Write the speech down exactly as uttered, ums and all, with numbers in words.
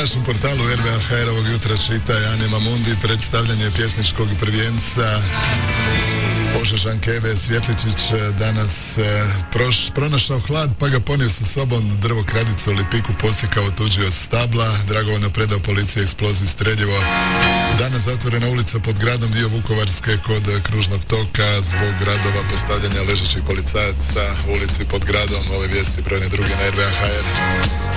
našem portalu R B A H R ovog jutra čita Ane Mamundi, predstavljanje pjesničkog prvijenca Bože Žankeve Svjetličić danas e, proš, pronašao hlad pa ga ponio sa sobom, drvo, kradicu ili piku posjekao, tuđio stabla, dragovoljno predao policiji eksploziv streljivo. Danas zatvorena ulica pod gradom, dio Vukovarske kod kružnog toka zbog radova postavljanja ležećih policajaca u ulici pod gradom. Ove vijesti brojne druge na R B A H R.